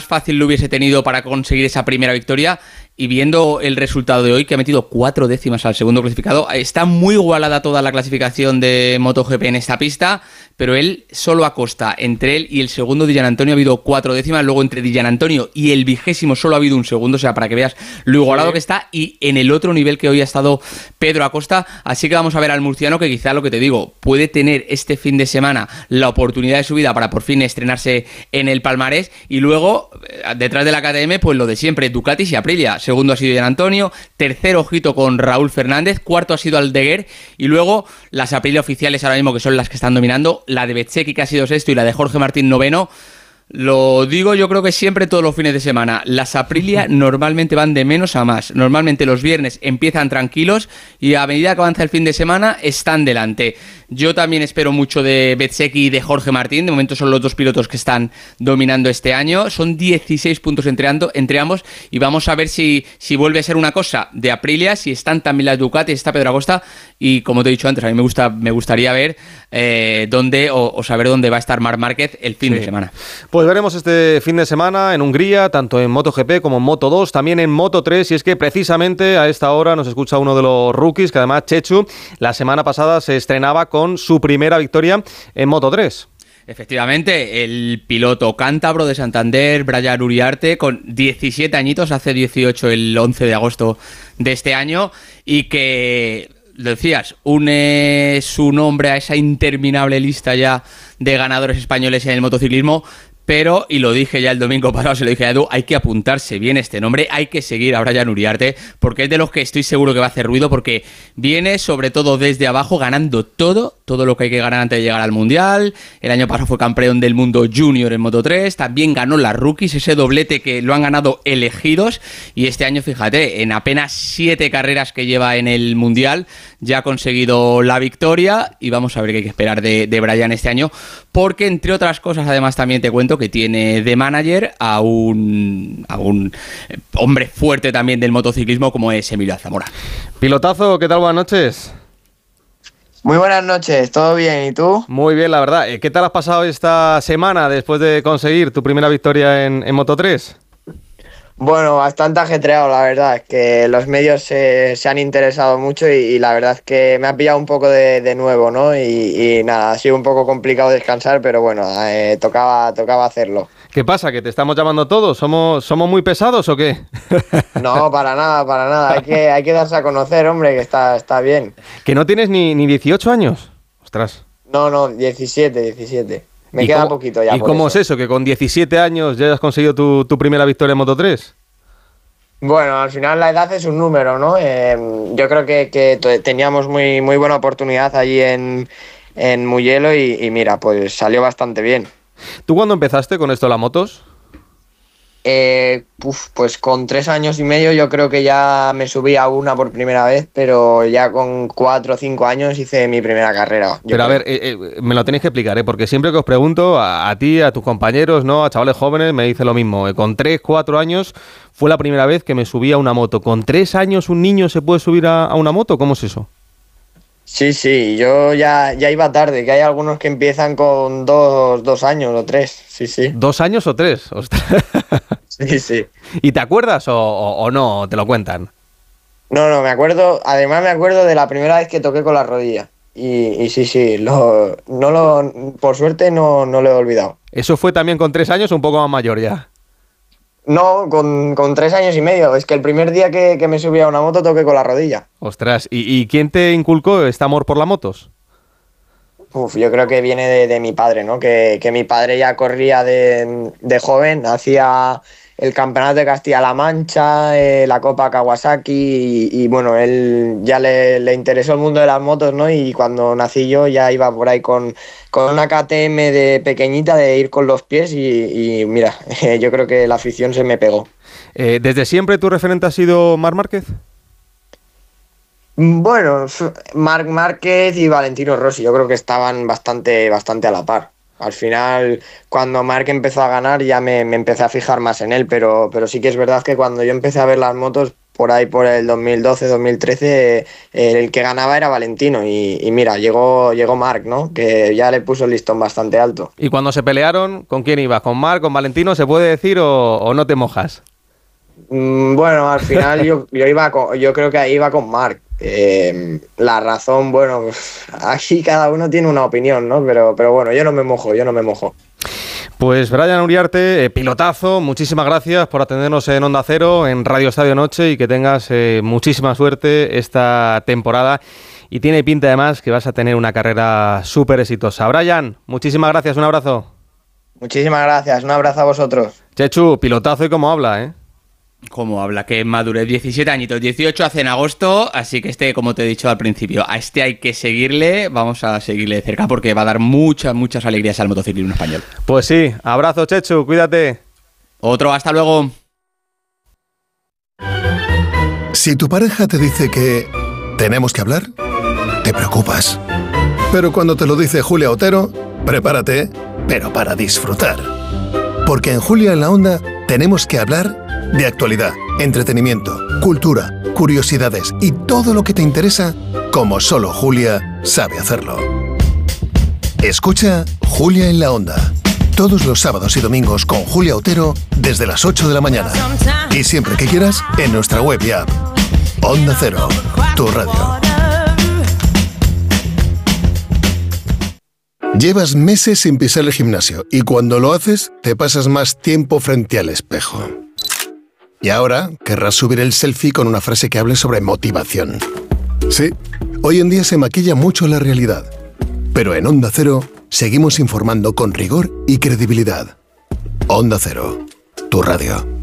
fácil lo hubiese tenido para conseguir esa primera victoria. Y viendo el resultado de hoy, que ha metido 4 décimas al segundo clasificado, está muy igualada toda la clasificación de MotoGP en esta pista, pero él solo Acosta, entre él y el segundo Di Giannantonio ha habido 4 décimas, luego entre Di Giannantonio y el 20º solo ha habido un segundo, o sea, para que veas lo igualado que está, y en el otro nivel que hoy ha estado Pedro Acosta. Así que vamos a ver al murciano, que quizá, lo que te digo, puede tener este fin de semana la oportunidad de su vida para por fin estrenarse en el palmarés, y luego detrás de la KTM, pues lo de siempre, Ducatis y Aprilia. Segundo ha sido Gian Antonio, tercero ojito con Raúl Fernández, cuarto ha sido Aldeguer, y luego las Aprilia oficiales ahora mismo, que son las que están dominando, la de Bezzecchi, que ha sido sexto, y la de Jorge Martín noveno. Lo digo yo creo que siempre, todos los fines de semana, las Aprilia normalmente van de menos a más. Normalmente los viernes empiezan tranquilos y a medida que avanza el fin de semana están delante. Yo también espero mucho de Bezzecchi y de Jorge Martín. De momento son los dos pilotos que están dominando este año. Son 16 puntos entre ambos, y vamos a ver si vuelve a ser una cosa de Aprilia, si están también las Ducati, está Pedro Acosta. Y como te he dicho antes, a mí me gustaría ver dónde o saber dónde va a estar Marc Márquez el fin de semana. Pues veremos este fin de semana en Hungría, tanto en MotoGP como en Moto2, también en Moto3, y es que precisamente a esta hora nos escucha uno de los rookies, que además, Chechu, la semana pasada se estrenaba con su primera victoria en Moto3. Efectivamente, el piloto cántabro de Santander, Brian Uriarte, con 17 añitos, hace 18 el 11 de agosto de este año, y que, lo decías, une su nombre a esa interminable lista ya de ganadores españoles en el motociclismo. Pero, y lo dije ya el domingo pasado, se lo dije a Edu, hay que apuntarse bien este nombre, hay que seguir a Brian Uriarte, porque es de los que estoy seguro que va a hacer ruido, porque viene sobre todo desde abajo ganando todo lo que hay que ganar antes de llegar al Mundial. El año pasado fue campeón del mundo junior en Moto3, también ganó las rookies, ese doblete que lo han ganado elegidos, y este año, fíjate, en apenas 7 carreras que lleva en el Mundial, ya ha conseguido la victoria, y vamos a ver qué hay que esperar de Brian este año, porque entre otras cosas, además, también te cuento que tiene de manager a un hombre fuerte también del motociclismo, como es Emilio Zamora. Pilotazo, ¿qué tal? Buenas noches. Muy buenas noches, ¿todo bien? ¿Y tú? Muy bien, la verdad. ¿Qué tal has pasado esta semana después de conseguir tu primera victoria en Moto3? Bueno, bastante ajetreado, la verdad. Es que los medios se han interesado mucho y la verdad es que me ha pillado un poco de nuevo, ¿no? Y nada, ha sido un poco complicado descansar, pero bueno, tocaba hacerlo. ¿Qué pasa? ¿Que te estamos llamando todos? ¿Somos muy pesados o qué? No, para nada. Hay que darse a conocer, hombre, que está bien. ¿Que no tienes ni 18 años? Ostras. No, 17. Me queda poquito ya. ¿Y cómo es eso? ¿Que con 17 años ya has conseguido tu primera victoria en Moto3? Bueno, al final la edad es un número, ¿no? Yo creo que teníamos muy buena oportunidad allí en Mugello y mira, pues salió bastante bien. ¿Tú cuándo empezaste con esto de las motos? Pues con 3 años y medio yo creo que ya me subí a una por primera vez, pero ya con 4 o 5 años hice mi primera carrera. Pero a ver, me lo tenéis que explicar, porque siempre que os pregunto a ti, a tus compañeros, ¿no? A chavales jóvenes, me dice lo mismo. Con 3, 4 años fue la primera vez que me subí a una moto. ¿Con 3 años un niño se puede subir a una moto? ¿Cómo es eso? Sí, yo ya iba tarde, que hay algunos que empiezan con 2 años o 3, sí. ¿2 años o 3? Ostras. Sí. ¿Y te acuerdas o no? ¿Te lo cuentan? No, me acuerdo, además me acuerdo de la primera vez que toqué con la rodilla. Y sí, por suerte no lo he olvidado. ¿Eso fue también con 3 años o un poco más mayor ya? No, con 3 años y medio. Es que el primer día que me subí a una moto toqué con la rodilla. Ostras, ¿y quién te inculcó este amor por las motos? Yo creo que viene de mi padre, ¿no? Que mi padre ya corría de joven, hacía el Campeonato de Castilla-La Mancha, la Copa Kawasaki y bueno, él ya le interesó el mundo de las motos, ¿no? Y cuando nací yo ya iba por ahí con una KTM de pequeñita de ir con los pies y mira, yo creo que la afición se me pegó. ¿Desde siempre tu referente ha sido Marc Márquez? Bueno, Marc Márquez y Valentino Rossi, yo creo que estaban bastante a la par. Al final, cuando Marc empezó a ganar ya me empecé a fijar más en él, pero sí que es verdad que cuando yo empecé a ver las motos, por ahí por el 2012-2013 el que ganaba era Valentino y mira, llegó Marc, ¿no? Que ya le puso el listón bastante alto. ¿Y cuando se pelearon, con quién ibas? ¿Con Marc, con Valentino? ¿Se puede decir o no te mojas? Bueno, al final yo creo que ahí iba con Marc. La razón, bueno, aquí cada uno tiene una opinión, ¿no? Pero bueno, yo no me mojo. Pues Brian Uriarte, pilotazo, muchísimas gracias por atendernos en Onda Cero, en Radio Estadio Noche, y que tengas muchísima suerte esta temporada. Y tiene pinta además que vas a tener una carrera súper exitosa. Brian, muchísimas gracias, un abrazo. Muchísimas gracias, un abrazo a vosotros. Chechu, pilotazo y cómo habla, ¿eh? Como habla, que madurez, 17 añitos, 18 hace en agosto, así que como te he dicho al principio, a este hay que seguirle, vamos a seguirle de cerca porque va a dar muchas alegrías al motociclismo español. Pues sí, abrazo Chechu, cuídate. Otro, hasta luego. Si tu pareja te dice que tenemos que hablar, te preocupas. Pero cuando te lo dice Julia Otero, prepárate, pero para disfrutar. Porque en Julia en la Onda tenemos que hablar de actualidad, entretenimiento, cultura, curiosidades y todo lo que te interesa, como solo Julia sabe hacerlo. Escucha Julia en la Onda, todos los sábados y domingos con Julia Otero desde las 8 de la mañana. Y siempre que quieras, en nuestra web y app. Onda Cero, tu radio. Llevas meses sin pisar el gimnasio y cuando lo haces, te pasas más tiempo frente al espejo. Y ahora querrás subir el selfie con una frase que hable sobre motivación. Sí, hoy en día se maquilla mucho la realidad. Pero en Onda Cero seguimos informando con rigor y credibilidad. Onda Cero, tu radio.